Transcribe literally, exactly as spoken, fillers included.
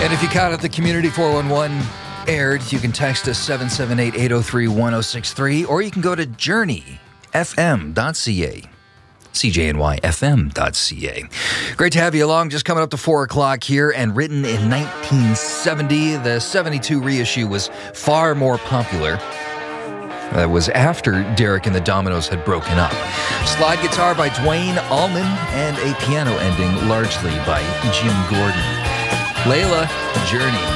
And if you caught it, the Community four one one aired, you can text us seven seven eight, eight oh three, one oh six three, or you can go to journey f m dot c a. c j n y f m dot c a. Great to have you along. Just coming up to four o'clock here, and written in nineteen seventy, the seventy-two reissue was far more popular. That was after Derek and the Dominoes had broken up. Slide guitar by Dwayne Allman, and a piano ending largely by Jim Gordon. Layla, Journey.